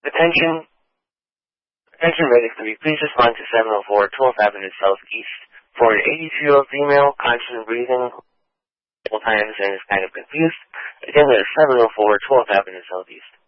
Attention medics to be please respond to 704 12th Avenue Southeast for an 82-year-old female, conscious and breathing. Time I understand is kind of confused. Again, that is 704 12th Avenue Southeast.